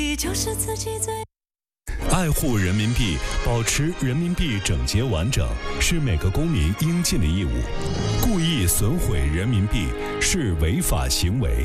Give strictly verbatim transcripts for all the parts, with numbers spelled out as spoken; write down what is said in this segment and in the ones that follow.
就是自己最。 爱护人民币，保持人民币整洁完整，是每个公民应尽的义务。故意损毁人民币是违法行为。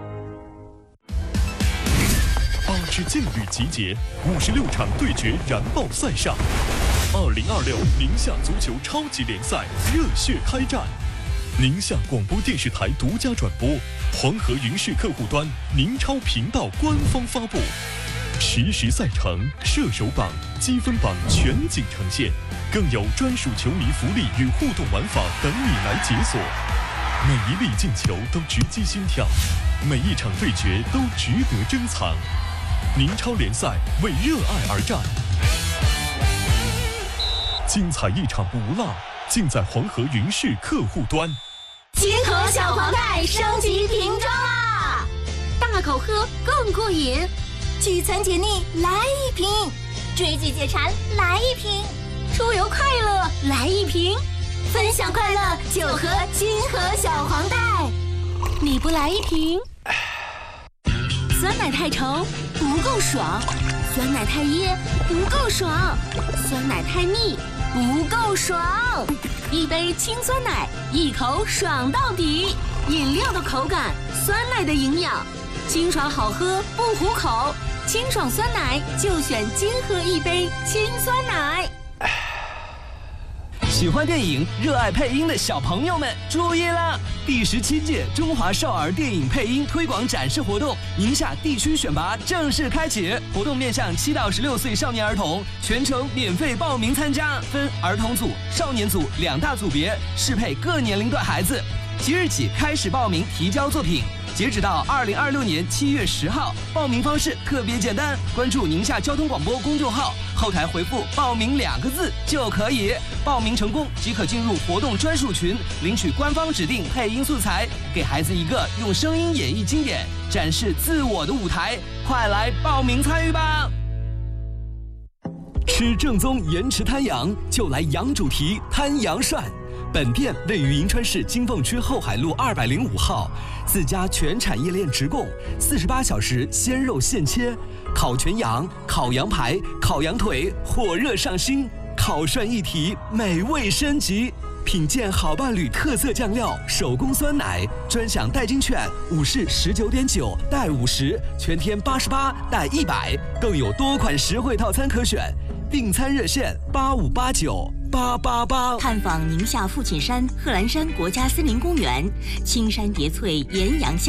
八支劲旅集结，五十六场对决燃爆赛上。二零二六宁夏足球超级联赛热血开战，宁夏广播电视台独家转播，黄河云视客户端宁超频道官方发布。实时赛程、射手榜、积分榜全景呈现，更有专属球迷福利与互动玩法等你来解锁。每一粒进球都直击心跳，每一场对决都值得珍藏。宁超联赛为热爱而战，精彩一场不落，尽在黄河云视客户端。 金河小黄袋升级瓶装啦！大口喝更过瘾，聚餐解腻来一瓶，追剧解馋来一瓶，出游快乐来一瓶，分享快乐就喝金河小黄袋。你不来一瓶？酸奶太稠不够爽，酸奶太噎不够爽，酸奶太腻不够爽。一杯清酸奶，一口爽到底。饮料的口感，酸奶的营养，清爽好喝不糊口，清爽酸奶就选金河一杯清酸奶。 喜欢电影、热爱配音的小朋友们注意了！第十七届中华少儿电影配音推广展示活动宁夏地区选拔正式开启，活动面向七到十六岁少年儿童，全程免费报名参加，分儿童组、少年组两大组别，适配各年龄段孩子。即日起开始报名提交作品。截止到二零二六年七月十号，报名方式特别简单，关注宁夏交通广播公众号，后台回复“报名”两个字就可以。报名成功即可进入活动专属群，领取官方指定配音素材，给孩子一个用声音演绎经典、展示自我的舞台。快来报名参与吧！吃正宗盐池滩羊，就来羊主题滩羊涮。本店位于银川市金凤区后海路二百零五号，自家全产业链直供，四十八小时鲜肉现切，烤全羊、烤羊排、烤羊腿，火热上新，烤涮一体，美味升级。品鉴好伴侣特色酱料，手工酸奶，专享代金券，五是十九点九带五十，全天八十八带一百，更有多款实惠套餐可选。订餐热线八五八九八八八。 探访宁夏父亲山贺兰山国家森林公园，青山叠翠，岩阳相。